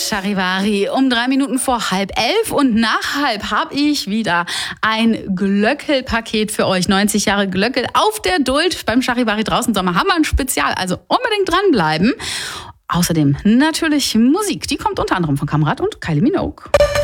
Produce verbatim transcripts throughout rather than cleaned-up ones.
Charivari um drei Minuten vor halb elf und nach halb habe ich wieder ein Glöckel-Paket für euch. neunzig Jahre Glöckel auf der Duld beim Charivari draußen Sommer haben wir ein Spezial, also unbedingt dranbleiben. Außerdem natürlich Musik, die kommt unter anderem von Kamerad und Kylie Minogue.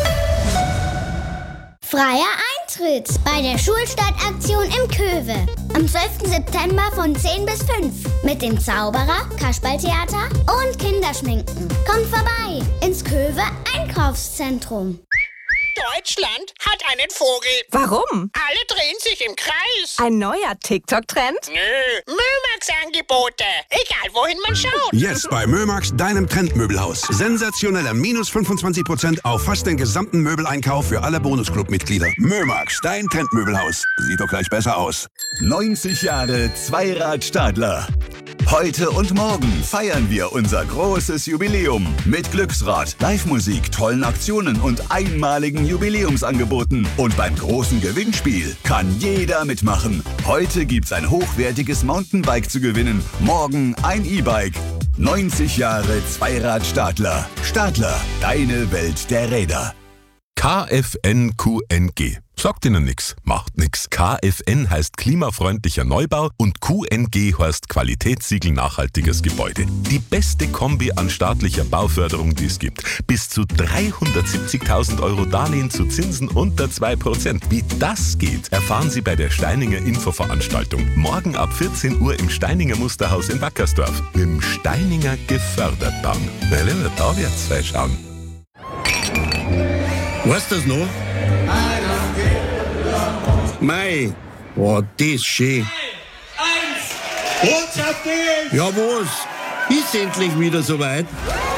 Freier Eintritt bei der Schulstadtaktion im Köwe. Am zwölften September von zehn bis fünf mit dem Zauberer, Kasperltheater und Kinderschminken. Kommt vorbei ins Köwe Einkaufszentrum. Deutschland hat einen Vogel. Warum? Alle drehen sich im Kreis. Ein neuer TikTok-Trend? Nö, Mömax-Angebote. Egal, wohin man schaut. Jetzt bei Mömax, deinem Trendmöbelhaus. Sensationeller minus fünfundzwanzig Prozent auf fast den gesamten Möbeleinkauf für alle Bonusclub-Mitglieder. Mömax, dein Trendmöbelhaus. Sieht doch gleich besser aus. neunzig Jahre Zweirad-Stadler. Heute und morgen feiern wir unser großes Jubiläum mit Glücksrad, Live-Musik, tollen Aktionen und einmaligen Jubiläumsangeboten. Und beim großen Gewinnspiel kann jeder mitmachen. Heute gibt's ein hochwertiges Mountainbike zu gewinnen, morgen ein E-Bike. neunzig Jahre Zweirad-Stadler. Stadler, deine Welt der Räder. K F N Q N G. Sagt Ihnen nix, macht nix. K F N heißt klimafreundlicher Neubau und Q N G heißt Qualitätssiegel nachhaltiges Gebäude. Die beste Kombi an staatlicher Bauförderung, die es gibt. Bis zu dreihundertsiebzigtausend Euro Darlehen zu Zinsen unter zwei Prozent. Wie das geht, erfahren Sie bei der Steininger Infoveranstaltung. Morgen ab vierzehn Uhr im Steininger Musterhaus in Wackersdorf. Mit dem Steininger gefördert bauen. Na, lieber, da wird's zwei schauen. Weißt du das noch? Mei, war das schön. Und Ja, was? Ist endlich wieder soweit?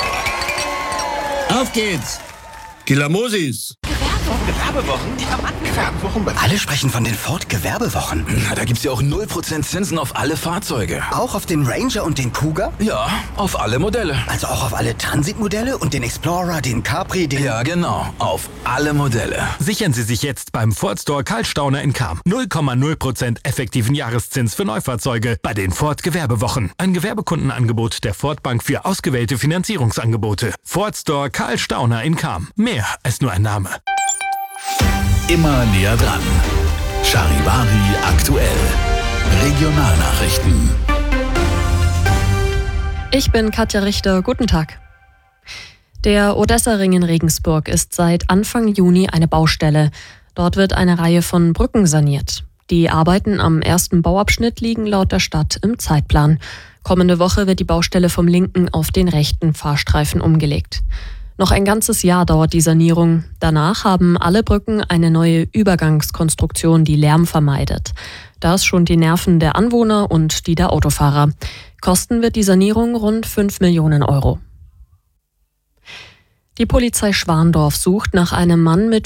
Auf geht's! Kilamosis! Gewerbewochen? Ja, Mann, Gewerbewochen. Alle sprechen von den Ford-Gewerbewochen. Na, da gibt's ja auch null Prozent Zinsen auf alle Fahrzeuge. Auch auf den Ranger und den Cougar? Ja, auf alle Modelle. Also auch auf alle Transit-Modelle und den Explorer, den Capri, den... Ja, genau. Auf alle Modelle. Sichern Sie sich jetzt beim Ford Store Karl Stauner in Cham. null Komma null Prozent effektiven Jahreszins für Neufahrzeuge bei den Ford Gewerbewochen. Ein Gewerbekundenangebot der Ford Bank für ausgewählte Finanzierungsangebote. Ford Store Karl Stauner in Cham. Mehr als nur ein Name. Immer näher dran. Charivari aktuell. Regionalnachrichten. Ich bin Katja Richter. Guten Tag. Der Odessa-Ring in Regensburg ist seit Anfang Juni eine Baustelle. Dort wird eine Reihe von Brücken saniert. Die Arbeiten am ersten Bauabschnitt liegen laut der Stadt im Zeitplan. Kommende Woche wird die Baustelle vom linken auf den rechten Fahrstreifen umgelegt. Noch ein ganzes Jahr dauert die Sanierung. Danach haben alle Brücken eine neue Übergangskonstruktion, die Lärm vermeidet. Das schont die Nerven der Anwohner und die der Autofahrer. Kosten wird die Sanierung rund fünf Millionen Euro. Die Polizei Schwandorf sucht nach einem Mann mit